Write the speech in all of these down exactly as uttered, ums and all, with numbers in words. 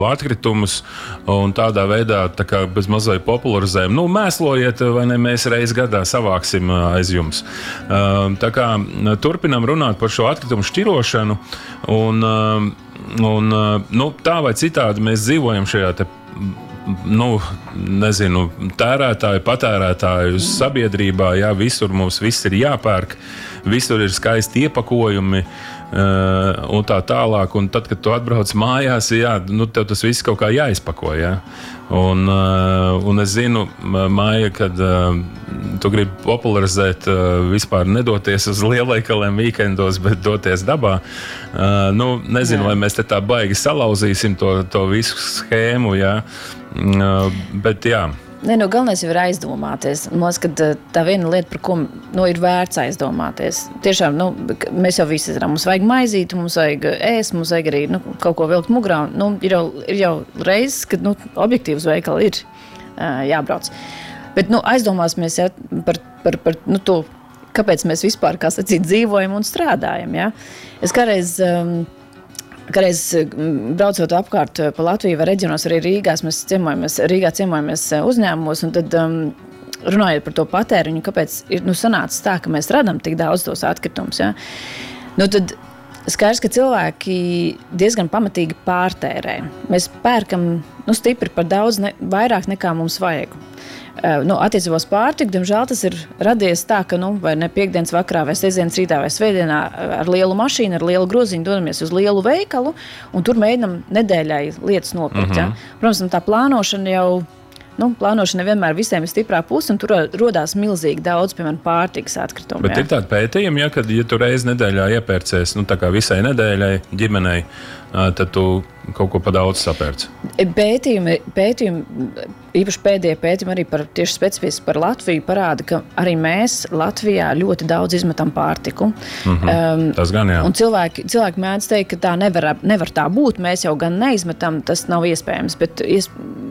atkritumus un tādā veidā tā kā bez mazliet popularizējam. Nu, mēslojiet, vai ne, mēs reiz gadā savāksim aiz jums. Tā kā turpinām runāt par šo atkritumu šķirošanu un, un nu, tā vai citādi mēs dzīvojam šajā te nu, nezinu, tērētāju, patērētāju sabiedrībā, jā, visur mums viss ir jāpērk, visur ir skaisti iepakojumi uh, un tā tālāk, un tad, kad tu atbrauc mājās, jā, nu, tev tas viss kaut kā jāizpako, jā. Un, uh, un es zinu, Maija, kad uh, tu gribi popularizēt uh, vispār nedoties uz lielveikaliem weekendos, bet doties dabā. Uh, nu, nezinu, jā. Vai mēs te tā baigi salauzīsim to, to visu schēmu, jā. Uh, bet jā. Ne, nu, galvenais jau ir aizdomāties. Man liekas, ka tā viena lieta, par ko nu, ir vērts aizdomāties. Tiešām, nu, mēs jau visi zinām, mums vajag maizīt, mums vajag ēst, mums vajag arī nu, kaut ko vilkt mugrā. Nu, ir, jau, ir jau reizes, kad nu, objektīvs veikali ir uh, jābrauc. Bet nu, aizdomāsimies ja, par, par, par nu, to, kāpēc mēs vispār, kā sacīt, dzīvojam un strādājam. Ja? Es kādreiz... Um, Kādreiz braucot apkārt pa Latviju vai reģionos, arī Rīgās, mēs ciemojamies, Rīgā ciemojamies uzņēmumos, un tad um, runājot par to patēriņu, kāpēc ir nu, sanācis tā, ka mēs radam tik daudz tos atkritumus. Ja? Nu, tad skaidrs, ka cilvēki diezgan pamatīgi pārtērē. Mēs pērkam nu, stipri par daudz ne, vairāk nekā mums vajag. Uh, nu, attiecībos pārtiku, diemžēl tas ir radies tā, ka nu, vai ne piekdienas vakarā, vai sestdienas rītā, vai svētdienā ar lielu mašīnu, ar lielu groziņu dodamies uz lielu veikalu un tur mēģinam nedēļai lietas nopirkt. Mm-hmm. Ja? Protams, tā plānošana jau, nu, plānošana vienmēr visiem ir stiprā puse un tur rodās milzīgi daudz, piemēram, pārtikas atkritumu. Bet ja? Ir tādi pētījumi, ja, kad ja tu reiz nedēļā iepērcies, nu tā kā visai nedēļai, ģimenei, tad tu kaut ko pa daudz sapērci. Pētījumi, pētījumi, īpaši pēdējie pētījumi arī par tieši specifiski par Latviju parāda, ka arī mēs Latvijā ļoti daudz izmetam pārtiku. Mm-hmm. Um, tas gan jā. Un cilvēki, cilvēki mēdz teikt, ka tā nevar, nevar tā būt, mēs jau gan neizmetam, tas nav iespējams, bet ies,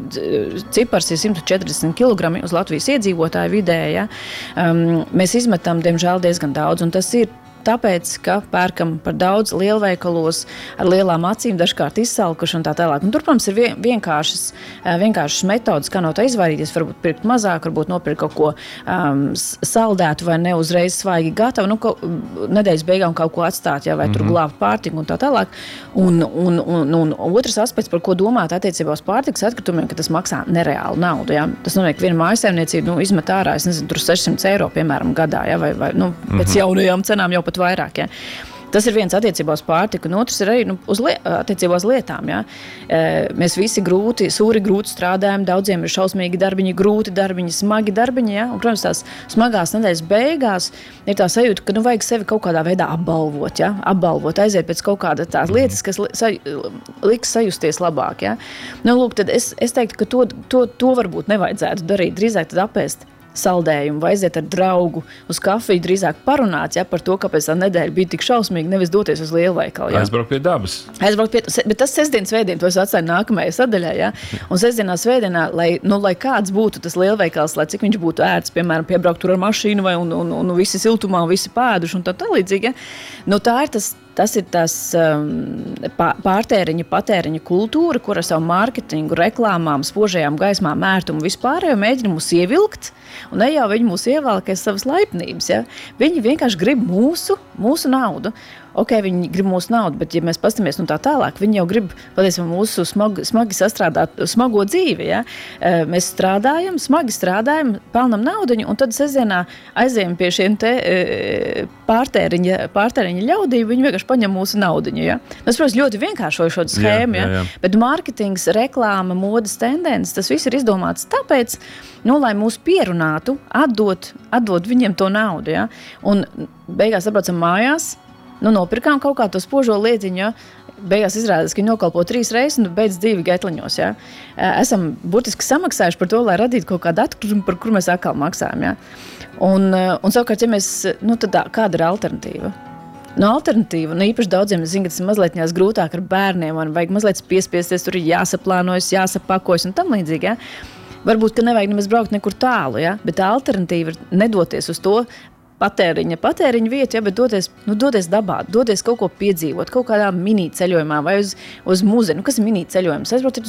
cipars ir simt četrdesmit kilogrami uz Latvijas iedzīvotāju vidēji. Ja? Um, mēs izmetam, diemžēl, diezgan daudz, un tas ir tāpēc, ka pērkam par daudz lielveikalos ar lielām acīm, dažkārt izsalkuši un tā tālāk. Un tur, protams, ir vienkāršas, vienkāršas metodas, kā no tā izvairīties, varbūt pirkt mazāk, varbūt nopirkt kaut ko um, saldētu vai ne uzreiz svaigi gatavu, nu, kaut, nedēļas beigām kaut ko atstāt, ja, vai mm-hmm. tur glābt pārtiku un tā tālāk. Un, un, un, un otrs aspekts, par ko domāt attiecībā uz pārtikas atkritumiem, ka tas maksā nereālu naudu. Ja. Tas notiek, ka viena mājasēmniecība nu, izmet ārā, es nezinu, tur sešsimt eiro, piemēram, gadā, ja, vai, vai nu, pēc mm-hmm. jaunajām cenām jau pat vairāk. Ja. Tas ir viens attiecībā uz pārtiku, un otrs ir arī nu, uz li- attiecībā uz lietām. Ja. E, mēs visi grūti, sūri grūti strādājam, daudziem ir šausmīgi darbiņi, grūti darbiņi, smagi darbiņi. Ja. Un, protams, tās smagās nedēļas beigās ir tā sajūta, ka nu, vajag sevi kaut kādā veidā apbalvot, ja. apbalvot, aiziet pēc kaut kāda tās lietas, kas li- saj- liks sajusties labāk. Ja. Nu, lūk, tad es, es teiktu, ka to, to, to varbūt nevajadzētu darīt, drīzāk tad apēst saldējumu vai aiziet ar draugu uz kafiju, drīzāk parunāt ja, par to, kāpēc tā nedēļa bija tik šausmīgi, nevis doties uz lielveikalu. Ja. Aizbraukt pie dabas. Aizbraukt pie, bet tas sestdienas svētdien, to es atstāju nākamajā sadaļā, ja. Un sestdienā svētdienā, lai, nu, lai kāds būtu tas lielveikals, lai cik viņš būtu ērts, piemēram, piebraukt tur ar mašīnu vai un, un, un visi siltumā, un visi pēduši un tā tā līdzīgi, ja. Nu, tā ir tas, tas ir tas um, pārtēriņa, patēriņa kultūra, kur ar savu mārketingu, reklāmām, spožajām gaismām, ērtumu vispārējo mēģina mūs ievilkt, un ne jau viņi mūs ievēlk aiz savas laipnības. Ja? Viņi vienkārši grib mūsu, mūsu naudu. Ok, viņi grib mūsu naudu, bet ja mēs pastamies nu tā tālāk, viņi jau grib patiesībā mūsu smagi, smagi sastrādāt, smago dzīvi. Ja? Mēs strādājam, smagi strādājam, pelnam naudiņu, un tad sestdienā aizējam pie šiem te pārtēriņa, pārtēriņa ļaudību, viņi vienkārši paņem mūsu naudiņu. Ja? Es, protams, ļoti vienkāršoju šo schēmu, jā, jā, jā. Ja? Bet mārketings, reklāma, modes tendences, tas viss ir izdomāts tāpēc, nu, lai mūs pierunātu, atdot, atdot viņiem to naudu. Ja? Un beigās atbraucam mājās, nu, nopirkām kaut kā to spožo lietiņu, ja? Beigās izrādās, ka viņi nokalpo trīs reizes un beidz dzīvi gaitliņos. Ja? Esam burtiski samaksājuši par to, lai radītu kaut kādu atkritumu, par kur mēs atkal maksājam. Ja? Un, un savukārt, ja mēs, nu, tad kāda ir alternatīva? Nu, alternatīva, nu, īpaši daudziem, es zinu, ka tas ir mazliet grūtāk ar bērniem, man vajag mazliet piespiesties, tur ir jāsaplānojas, jāsapakojas un tam līdzīgi. Ja? Varbūt, ka nevajag nemaz braukt nekur tālu, ja? Bet tā alternatīva ir nedoties uz to patēriņa, patēriņa vieta, ja, bet doties, nu, doties dabā, doties kaut ko piedzīvot, kaut kādā mini ceļojumā vai uz, uz muzeju. Nu, kas ir mini ceļojums? Aizbraukt uz